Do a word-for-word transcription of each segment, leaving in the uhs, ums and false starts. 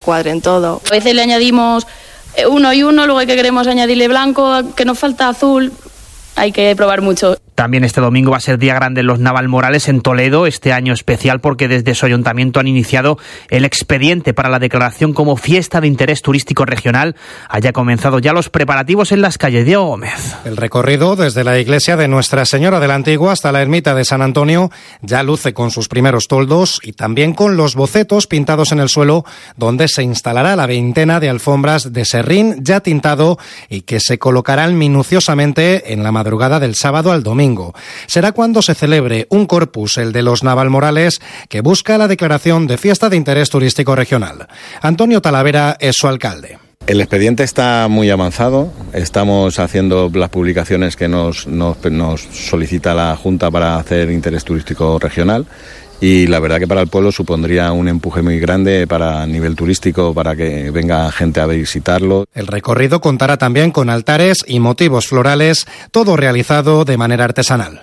cuadren todo. A veces le añadimos uno y uno, luego que queremos añadirle blanco, que nos falta azul. Hay que probar mucho. También este domingo va a ser día grande en los Navalmorales en Toledo, este año especial porque desde su ayuntamiento han iniciado el expediente para la declaración como fiesta de interés turístico regional. Haya comenzado ya los preparativos en las calles. Diego Gómez. El recorrido desde la iglesia de Nuestra Señora de la Antigua hasta la ermita de San Antonio ya luce con sus primeros toldos y también con los bocetos pintados en el suelo donde se instalará la veintena de alfombras de serrín ya tintado y que se colocarán minuciosamente en la madrugada del sábado al domingo. Será cuando se celebre un corpus, el de los Navalmorales, que busca la declaración de fiesta de interés turístico regional. Antonio Talavera es su alcalde. El expediente está muy avanzado, estamos haciendo las publicaciones que nos, nos, nos solicita la Junta para hacer interés turístico regional. Y la verdad que para el pueblo supondría un empuje muy grande para nivel turístico, para que venga gente a visitarlo. El recorrido contará también con altares y motivos florales, todo realizado de manera artesanal.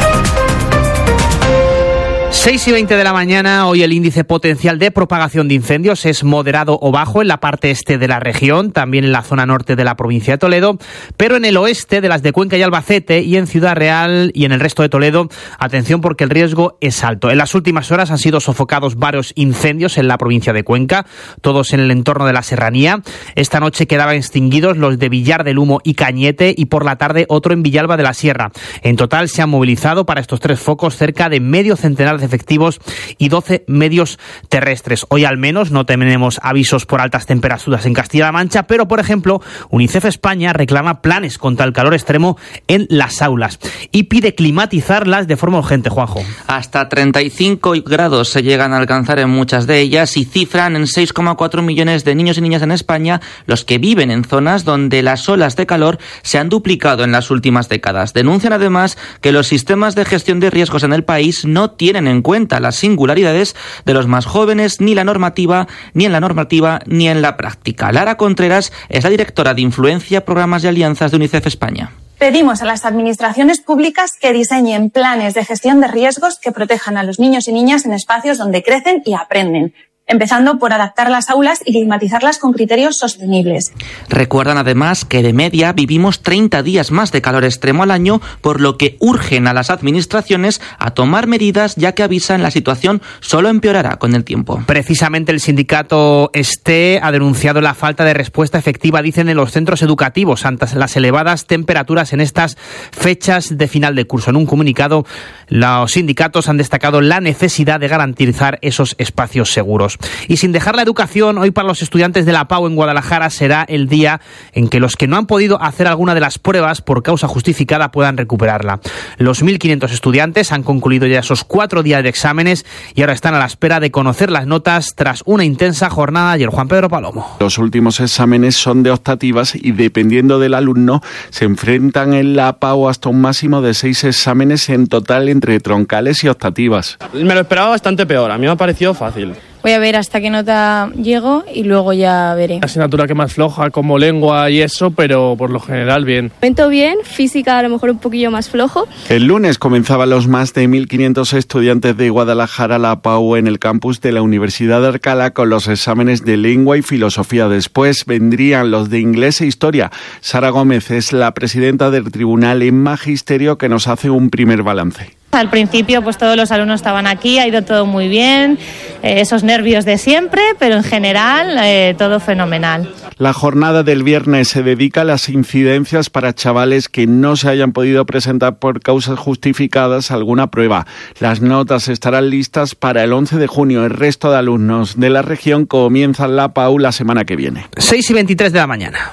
seis y veinte de la mañana, hoy el índice potencial de propagación de incendios es moderado o bajo en la parte este de la región, también en la zona norte de la provincia de Toledo, pero en el oeste de las de Cuenca y Albacete y en Ciudad Real y en el resto de Toledo, atención porque el riesgo es alto. En las últimas horas han sido sofocados varios incendios en la provincia de Cuenca, todos en el entorno de la serranía. Esta noche quedaban extinguidos los de Villar del Humo y Cañete y por la tarde otro en Villalba de la Sierra. En total se han movilizado para estos tres focos cerca de medio centenar de efectivos y doce medios terrestres. Hoy al menos no tenemos avisos por altas temperaturas en Castilla-La Mancha, pero por ejemplo UNICEF España reclama planes contra el calor extremo en las aulas y pide climatizarlas de forma urgente. Juanjo. Hasta treinta y cinco grados se llegan a alcanzar en muchas de ellas y cifran en seis coma cuatro millones de niños y niñas en España los que viven en zonas donde las olas de calor se han duplicado en las últimas décadas. Denuncian además que los sistemas de gestión de riesgos en el país no tienen en cuenta las singularidades de los más jóvenes, ni la normativa, ni en la normativa, ni en la práctica. Lara Contreras es la directora de Influencia, Programas y Alianzas de UNICEF España. Pedimos a las administraciones públicas que diseñen planes de gestión de riesgos que protejan a los niños y niñas en espacios donde crecen y aprenden, empezando por adaptar las aulas y climatizarlas con criterios sostenibles. Recuerdan además que de media vivimos treinta días más de calor extremo al año, por lo que urgen a las administraciones a tomar medidas, ya que avisan la situación solo empeorará con el tiempo. Precisamente el sindicato STE ha denunciado la falta de respuesta efectiva, dicen, en los centros educativos ante las elevadas temperaturas en estas fechas de final de curso. En un comunicado, los sindicatos han destacado la necesidad de garantizar esos espacios seguros. Y sin dejar la educación, hoy para los estudiantes de la P A U en Guadalajara será el día en que los que no han podido hacer alguna de las pruebas por causa justificada puedan recuperarla. Los mil quinientos estudiantes han concluido ya esos cuatro días de exámenes y ahora están a la espera de conocer las notas tras una intensa jornada ayer. Juan Pedro Palomo. Los últimos exámenes son de optativas y dependiendo del alumno se enfrentan en la P A U hasta un máximo de seis exámenes en total entre troncales y optativas. Me lo esperaba bastante peor, a mí me ha parecido fácil. Voy a ver hasta qué nota llego y luego ya veré. La asignatura que más floja, como lengua y eso, pero por lo general bien. Momento bien, física a lo mejor un poquillo más flojo. El lunes comenzaban los más de mil quinientos estudiantes de Guadalajara la P A U en el campus de la Universidad de Alcalá con los exámenes de lengua y filosofía. Después vendrían los de inglés e historia. Sara Gómez es la presidenta del Tribunal en Magisterio que nos hace un primer balance. Al principio pues todos los alumnos estaban aquí, ha ido todo muy bien, eh, esos nervios de siempre, pero en general eh, todo fenomenal. La jornada del viernes se dedica a las incidencias para chavales que no se hayan podido presentar por causas justificadas a alguna prueba. Las notas estarán listas para el once de junio. El resto de alumnos de la región comienzan la P A U la semana que viene. seis y veintitrés de la mañana.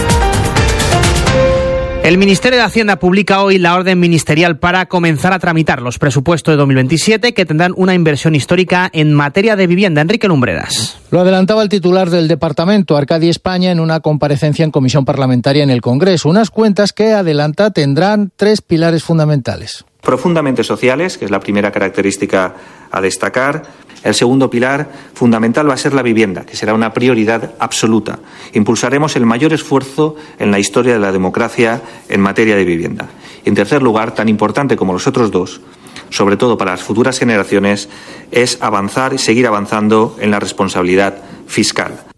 El Ministerio de Hacienda publica hoy la orden ministerial para comenzar a tramitar los presupuestos de dos mil veintisiete que tendrán una inversión histórica en materia de vivienda. Enrique Lumbreras. Lo adelantaba el titular del departamento, Arcadi España, en una comparecencia en comisión parlamentaria en el Congreso. Unas cuentas que, adelanta, tendrán tres pilares fundamentales. Profundamente sociales, que es la primera característica a destacar. El segundo pilar fundamental va a ser la vivienda, que será una prioridad absoluta. Impulsaremos el mayor esfuerzo en la historia de la democracia en materia de vivienda. Y en tercer lugar, tan importante como los otros dos, sobre todo para las futuras generaciones, es avanzar y seguir avanzando en la responsabilidad fiscal.